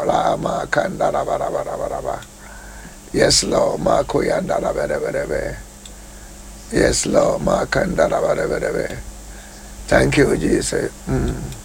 Lord. Ma kandara bara bara bara bara. Yes, Lord. Ma kuyandara bara bara bara. Yes, Lord. Ma kandara bara bara bara. Thank you, Jesus.